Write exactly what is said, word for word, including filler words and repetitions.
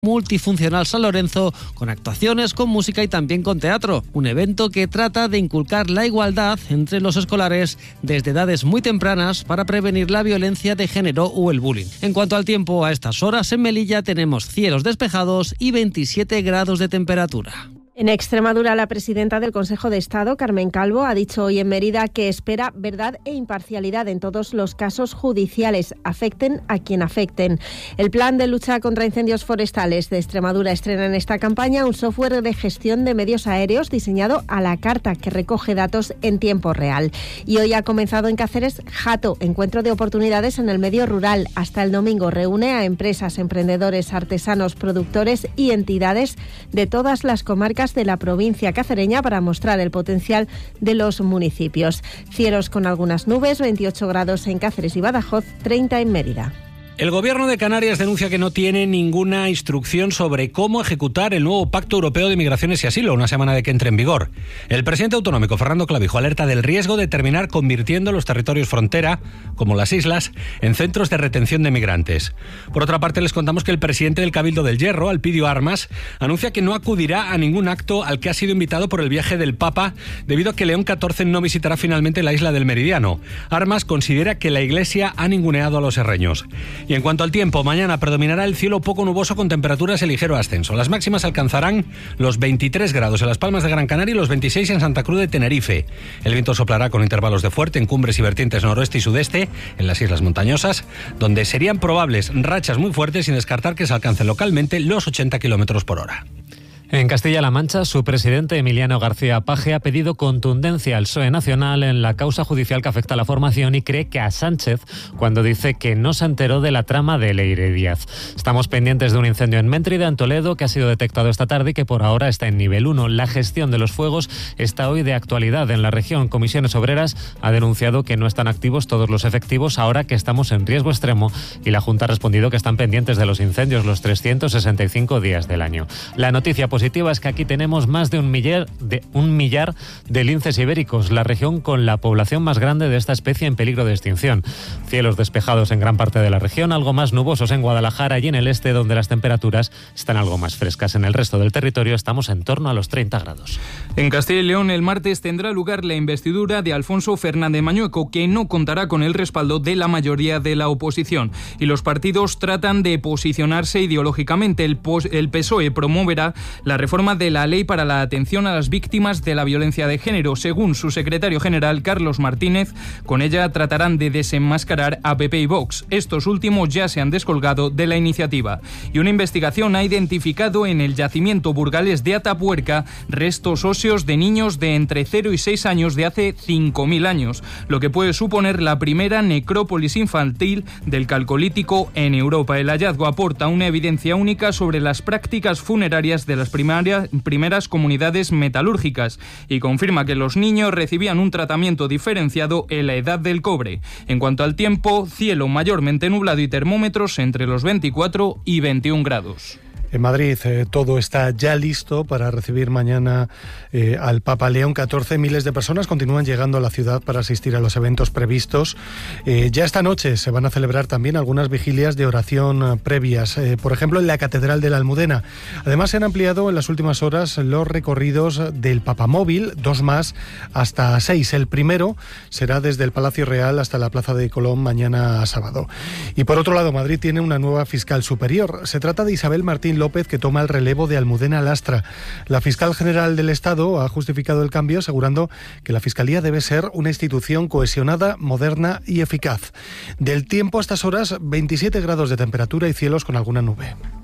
multifuncional San Lorenzo, con actuaciones, con música y también con teatro. Un evento que trata de inculcar la igualdad entre los escolares desde edades muy tempranas para prevenir la violencia de género o el bullying. En cuanto al tiempo, a estas horas en Melilla tenemos cielos despejados y veintisiete grados de temperatura. En Extremadura, la presidenta del Consejo de Estado, Carmen Calvo, ha dicho hoy en Mérida que espera verdad e imparcialidad en todos los casos judiciales, afecten a quien afecten. El Plan de Lucha contra Incendios Forestales de Extremadura estrena en esta campaña un software de gestión de medios aéreos diseñado a la carta que recoge datos en tiempo real. Y hoy ha comenzado en Cáceres Jato, encuentro de oportunidades en el medio rural. Hasta el domingo reúne a empresas, emprendedores, artesanos, productores y entidades de todas las comarcas de la provincia cacereña para mostrar el potencial de los municipios. Cielos con algunas nubes, veintiocho grados en Cáceres y Badajoz, treinta en Mérida. El Gobierno de Canarias denuncia que no tiene ninguna instrucción sobre cómo ejecutar el nuevo Pacto Europeo de Migraciones y Asilo, una semana de que entre en vigor. El presidente autonómico, Fernando Clavijo, alerta del riesgo de terminar convirtiendo los territorios frontera, como las islas, en centros de retención de migrantes. Por otra parte, les contamos que el presidente del Cabildo del Hierro, Alpidio Armas, anuncia que no acudirá a ningún acto al que ha sido invitado por el viaje del Papa, debido a que León catorce no visitará finalmente la isla del Meridiano. Armas considera que la Iglesia ha ninguneado a los herreños. Y en cuanto al tiempo, mañana predominará el cielo poco nuboso con temperaturas en ligero ascenso. Las máximas alcanzarán los veintitrés grados en Las Palmas de Gran Canaria y los veintiséis en Santa Cruz de Tenerife. El viento soplará con intervalos de fuerte en cumbres y vertientes noroeste y sudeste, en las islas montañosas, donde serían probables rachas muy fuertes sin descartar que se alcancen localmente los ochenta kilómetros por hora. En Castilla-La Mancha, su presidente Emiliano García Paje ha pedido contundencia al P S O E nacional en la causa judicial que afecta a la formación y cree que a Sánchez cuando dice que no se enteró de la trama de Leire Díaz. Estamos pendientes de un incendio en Méntrida, en Toledo, que ha sido detectado esta tarde y que por ahora está en nivel uno. La gestión de los fuegos está hoy de actualidad en la región. Comisiones Obreras ha denunciado que no están activos todos los efectivos ahora que estamos en riesgo extremo y la Junta ha respondido que están pendientes de los incendios los trescientos sesenta y cinco días del año. La noticia positiva es que aquí tenemos más de un millar de un millar de linces ibéricos, la región con la población más grande de esta especie en peligro de extinción. Cielos despejados en gran parte de la región, algo más nubosos en Guadalajara y en el este, donde las temperaturas están algo más frescas. En el resto del territorio estamos en torno a los treinta grados. En Castilla y León, el martes tendrá lugar la investidura de Alfonso Fernández Mañueco, que no contará con el respaldo de la mayoría de la oposición. Y los partidos tratan de posicionarse ideológicamente. El, pos- el P S O E promoverá la reforma de la ley para la atención a las víctimas de la violencia de género. Según su secretario general, Carlos Martínez, con ella tratarán de desenmascarar a P P y Vox. Estos últimos ya se han descolgado de la iniciativa. Y una investigación ha identificado en el yacimiento burgalés de Atapuerca restos óseos de niños de entre cero y seis años de hace cinco mil años, lo que puede suponer la primera necrópolis infantil del Calcolítico en Europa. El hallazgo aporta una evidencia única sobre las prácticas funerarias de las primeras primeras comunidades metalúrgicas y confirma que los niños recibían un tratamiento diferenciado en la edad del cobre. En cuanto al tiempo, cielo mayormente nublado y termómetros entre los veinticuatro y veintiún grados. En Madrid eh, todo está ya listo para recibir mañana eh, al Papa León catorce. Miles de personas continúan llegando a la ciudad para asistir a los eventos previstos. Eh, ya esta noche se van a celebrar también algunas vigilias de oración eh, previas, eh, por ejemplo en la Catedral de la Almudena. Además se han ampliado en las últimas horas los recorridos del Papamóvil, dos más hasta seis. El primero será desde el Palacio Real hasta la Plaza de Colón mañana sábado. Y por otro lado, Madrid tiene una nueva fiscal superior. Se trata de Isabel Martín López, que toma el relevo de Almudena Lastra. La fiscal general del Estado ha justificado el cambio asegurando que la Fiscalía debe ser una institución cohesionada, moderna y eficaz. Del tiempo a estas horas, veintisiete grados de temperatura y cielos con alguna nube.